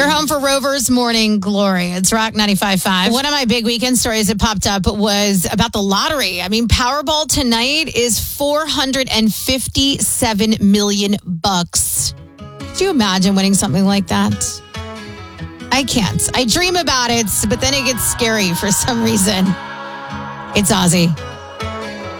You're home for Rover's Morning Glory. It's Rock 95.5. One of my big weekend stories that popped up was about the lottery. I mean, Powerball tonight is $457 million. Could you imagine winning something like that? I can't. I dream about it, but then it gets scary for some reason. It's Ozzy.